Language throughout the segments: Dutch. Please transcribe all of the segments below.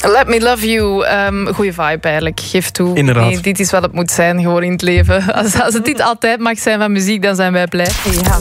Let Me Love You. Goeie vibe eigenlijk. Geef toe. Inderdaad. Nee, dit is wat het moet zijn gewoon in het leven. Als het dit altijd mag zijn van muziek, dan zijn wij blij. Ja.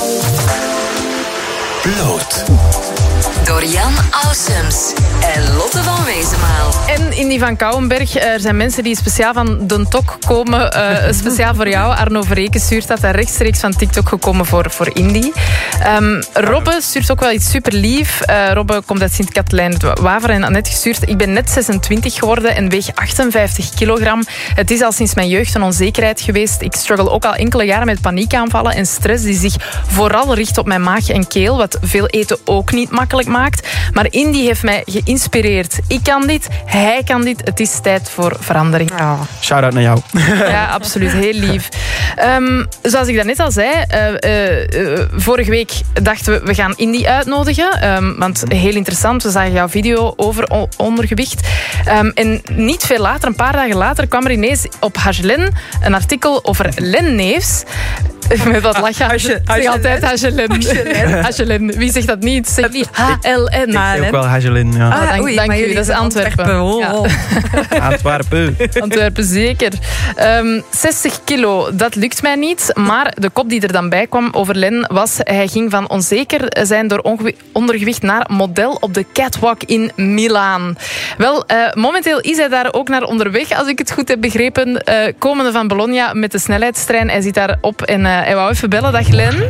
Bloot. Door Jan Ausums en Lotte van Wezenmaal. En Indy van Kouwenberg, er zijn mensen die speciaal van de Tok komen. Speciaal voor jou. Arno Verreken stuurt dat rechtstreeks van TikTok gekomen voor Indy. Robbe stuurt ook wel iets super lief. Robbe komt uit Sint-Katelijne-Waver en net gestuurd. Ik ben net 26 geworden en weeg 58 kilogram. Het is al sinds mijn jeugd een onzekerheid geweest. Ik struggle ook al enkele jaren met paniekaanvallen en stress die zich vooral richt op mijn maag en keel, wat veel eten ook niet makkelijk maakt. Maar Indy heeft mij geïnspireerd. Ik kan dit, hij kan dit. Het is tijd voor verandering. Oh. Shout-out naar jou. Ja, absoluut. Heel lief. Zoals ik daarnet al zei, vorige week dachten we gaan Indy uitnodigen. Want heel interessant, we zagen jouw video over ondergewicht. En niet veel later, een paar dagen later, kwam er ineens op HLN een artikel over Len Neefs. Met wat lachen. Ik zeg altijd HLN. Wie zegt dat niet? Zeg niet HLN. Ik zeg ook wel HLN, ja. Dank u, dat is Antwerpen. Ja. Antwerpen, zeker. 60 kilo, dat lukt mij niet. Maar de kop die er dan bij kwam over Len was... Hij ging van onzeker zijn door ondergewicht naar model op de catwalk in Milaan. Wel, momenteel is hij daar ook naar onderweg, als ik het goed heb begrepen. Komende van Bologna met de snelheidstrein. Hij zit daar op en hij wou even bellen. Dag Len.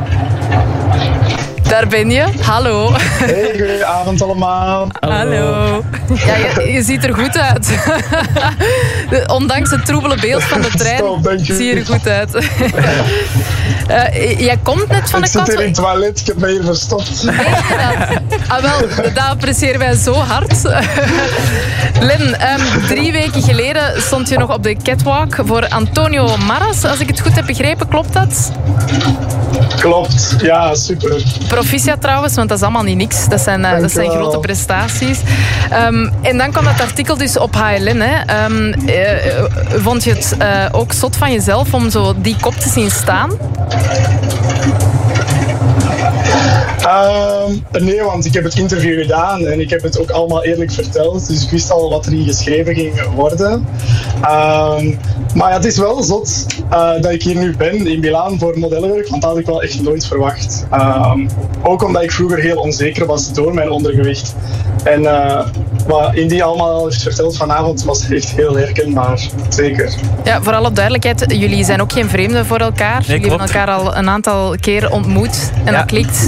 Daar ben je. Hallo. Hey, goedenavond allemaal. Hallo. Ja, je ziet er goed uit. Ondanks het troebele beeld van de trein zie je er goed uit. Jij komt net van de Ik zit hier in het toilet, ik heb me hier verstopt. Wel, dat appreciëren wij zo hard. Len, 3 weken geleden stond je nog op de catwalk voor Antonio Maras, als ik het goed heb begrepen. Klopt dat? Klopt, ja, super. Proficiat trouwens, want dat is allemaal niet niks. Dat zijn grote prestaties. En dan kwam dat artikel dus op HLN. Hè. Vond je het ook zot van jezelf om zo die kop te zien staan? Nee, want ik heb het interview gedaan en ik heb het ook allemaal eerlijk verteld. Dus ik wist al wat er hier geschreven ging worden. Maar ja, het is wel zot dat ik hier nu ben in Milaan voor modellenwerk, want dat had ik wel echt nooit verwacht. Ook omdat ik vroeger heel onzeker was door mijn ondergewicht. En wat Indy allemaal heeft verteld vanavond was echt heel herkenbaar, zeker. Ja, vooral op duidelijkheid, jullie zijn ook geen vreemden voor elkaar. Nee, jullie hebben elkaar al een aantal keer ontmoet en dat klikt.